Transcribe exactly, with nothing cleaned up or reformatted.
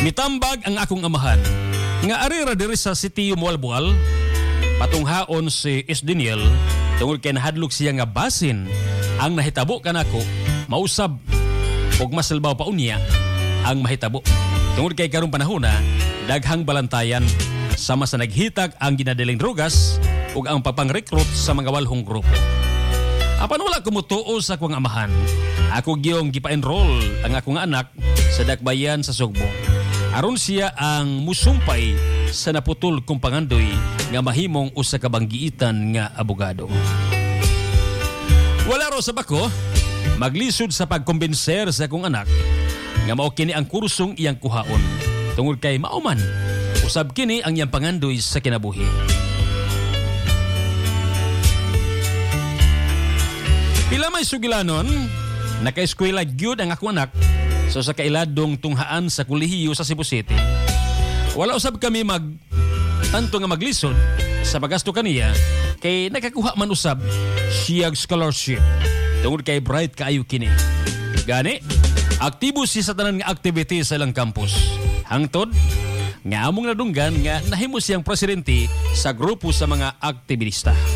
Mitambag ang akong amahan nga arira diri sa Sitio Mualbual patunghaon si Isdiniel tungod kay nahadlok siya nga basin ang nahitabo kanako mausab og masalbaw pa unya ang mahitabo tungod kay karong panahon na daghang balantayan sama sa naghitag ang ginadaling drogas ug ang pagpang-recruit sa mga walhong grupo. Apan wala ko mutuo sa akong amahan, ako giyong gipa-enroll ang akong anak sa dakbayan sa Sugbong. Aron siya ang musumpay sa naputol kong pangandoy nga mahimong usa ka banggiitan nga abogado. Wala ro sa bako, maglisod sa pagkumbinser sa akong anak nga mao kini ang kursong iyang kuhaon. Tungod kay mauman, usab kini ang iyang pangandoy sa kinabuhi. Pila may sugilanon, naka-eskwela gyud ang akong anak so sa kailadong tunghaan sa kolehiyo sa Cebu City. Wala usab kami mag tanto nga maglisod sa pagasto kaniya kay nakakuha man usab siyag scholarship tungod kay bright kaayo kini. Gani, aktibo si sa tanan nga activity sa ilang campus. Hangtod nga among nadunggan nga nahimo siyang presidente sa grupo sa mga aktivista.